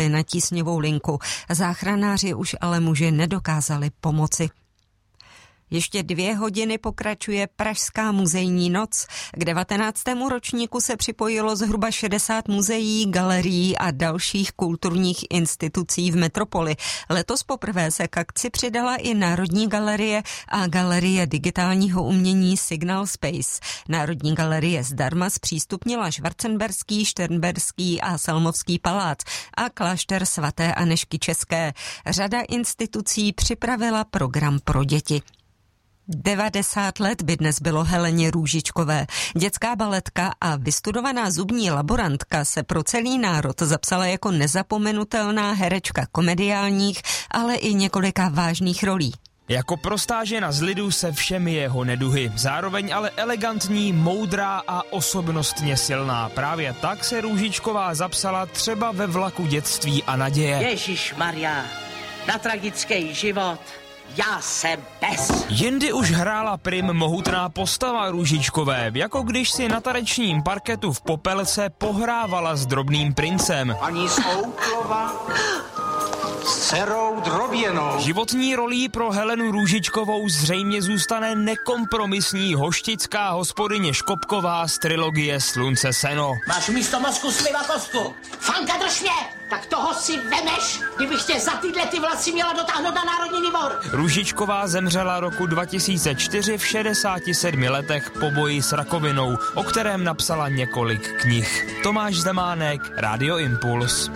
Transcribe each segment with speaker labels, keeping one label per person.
Speaker 1: volali na tísňovou linku. Záchranáři už ale muži nedokázali pomoci. Ještě 2 hodiny pokračuje Pražská muzejní noc. K 19. ročníku se připojilo zhruba 60 muzeí, galerií a dalších kulturních institucí v metropoli. Letos poprvé se k akci přidala i Národní galerie a Galerie digitálního umění Signal Space. Národní galerie zdarma zpřístupnila Schwarzenberský, Šternberský a Salmovský palác a klášter svaté Anežky České. Řada institucí připravila program pro děti. 90 let by dnes bylo Heleně Růžičkové. Dětská baletka a vystudovaná zubní laborantka se pro celý národ zapsala jako nezapomenutelná herečka komediálních, ale i několika vážných rolí.
Speaker 2: Jako prostá žena z lidu se všemi jeho neduhy, zároveň ale elegantní, moudrá a osobnostně silná. Právě tak se Růžičková zapsala třeba ve Vlaku dětství a naděje.
Speaker 3: Ježišmarja, na tragický život. Já jsem pes.
Speaker 2: Jindy už hrála prim mohutná postava Růžičkové, jako když si na tanečním parketu v Popelce pohrávala s drobným princem.
Speaker 4: Paní Souklova s dcerou Droběnou.
Speaker 2: Životní rolí pro Helenu Růžičkovou zřejmě zůstane nekompromisní hoštická hospodyně Škopková z trilogie Slunce seno.
Speaker 3: Máš místo mozku sliva kostku. Fanka, drž mě! Tak toho si vemeš, kdybych tě za tyhle ty vlasy měla dotáhnout na Národní dvor.
Speaker 2: Růžičková zemřela roku 2004 v 67 letech po boji s rakovinou, o kterém napsala několik knih. Tomáš Zemánek, Rádio Impuls.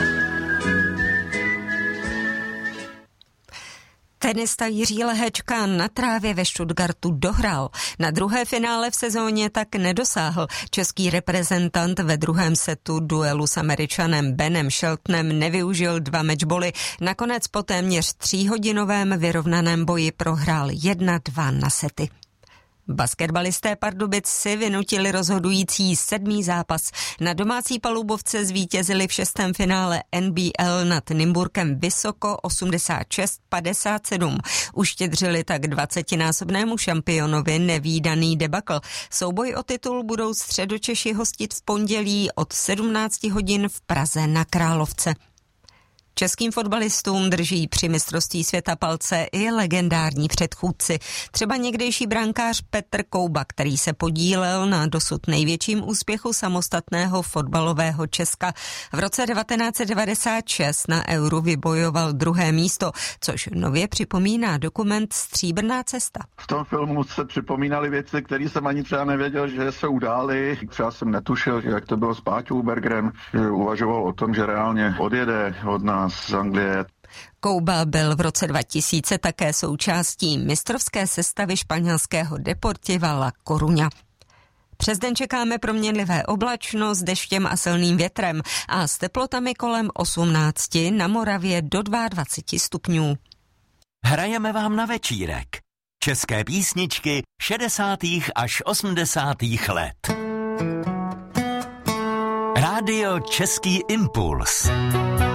Speaker 1: Tenista Jiří Lehečka na trávě ve Stuttgartu dohrál. Na druhé finále v sezóně tak nedosáhl. Český reprezentant ve druhém setu duelu s Američanem Benem Sheltonem nevyužil 2 matchboly. Nakonec po téměř 3hodinovém vyrovnaném boji prohrál 1-2 na sety. Basketbalisté Pardubic si vynutili rozhodující 7. zápas. Na domácí palubovce zvítězili v 6. finále NBL nad Nymburkem vysoko 86-57. Uštědřili tak 20násobnému šampionovi nevídaný debakl. Souboj o titul budou Středočeši hostit v pondělí od 17 hodin v Praze na Královce. Českým fotbalistům drží při mistrovství světa palce i legendární předchůdci. Třeba někdejší brankář Petr Kouba, který se podílel na dosud největším úspěchu samostatného fotbalového Česka. V roce 1996 na Euru vybojoval 2. místo, což nově připomíná dokument Stříbrná cesta.
Speaker 5: V tom filmu se připomínaly věci, které jsem ani třeba nevěděl, že se udály. Třeba jsem netušil, jak to bylo s Páťou Bergerem, že uvažoval o tom, že reálně odjede od nás z Anglie.
Speaker 1: Kouba byl v roce 2000 také součástí mistrovské sestavy španělského Deportiva La Coruña. Přes den čekáme proměnlivé oblačno s deštěm a silným větrem a s teplotami kolem 18, na Moravě do 22 stupňů.
Speaker 6: Hrajeme vám na večírek. České písničky 60. až 80. let. Rádio Český impuls.